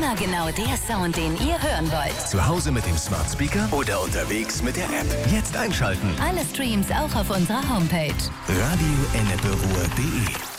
Immer genau der Sound, den ihr hören wollt. Zu Hause mit dem Smart Speaker oder unterwegs mit der App. Jetzt einschalten. Alle Streams auch auf unserer Homepage. radioenneperuhr.de